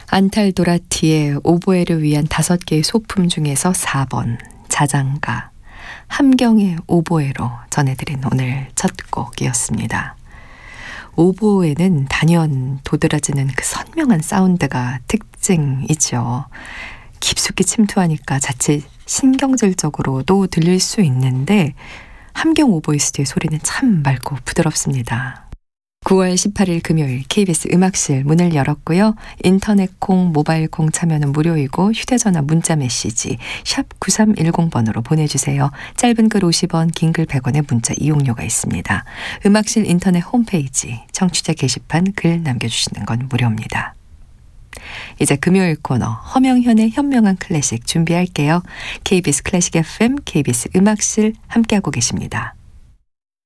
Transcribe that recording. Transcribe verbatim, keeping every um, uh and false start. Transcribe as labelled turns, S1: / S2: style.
S1: 안탈도라티의 오보에를 위한 다섯 개의 소품 중에서 사 번 자장가, 함경의 오보에로 전해드린 오늘 첫 곡이었습니다. 오보에는 단연 도드라지는 그 선명한 사운드가 특징이죠. 깊숙이 침투하니까 자칫 신경질적으로도 들릴 수 있는데 함경 오보이스트의 소리는 참 맑고 부드럽습니다. 구월 십팔일 금요일 케이비에스 음악실 문을 열었고요. 인터넷 콩, 모바일 콩 참여는 무료이고 휴대전화 문자 메시지 샵 구삼일공 번으로 보내주세요. 짧은 글 오십 원, 긴 글 백 원의 문자 이용료가 있습니다. 음악실 인터넷 홈페이지 청취자 게시판 글 남겨주시는 건 무료입니다. 이제 금요일 코너 허명현의 현명한 클래식 준비할게요. 케이비에스 클래식 에프엠, 케이비에스 음악실 함께하고 계십니다.